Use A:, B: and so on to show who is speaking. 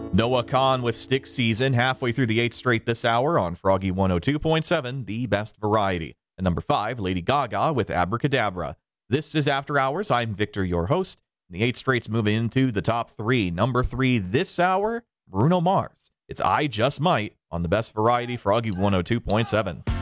A: Noah Kahn with Stick Season, halfway through the 8th straight this hour on Froggy 102.7, the best variety. And number 5, Lady Gaga with Abracadabra. This is After Hours. I'm Victor, your host. And the 8th straight's moving into the top 3. Number 3 this hour, Bruno Mars. It's I Just Might on the best variety, Froggy 102.7.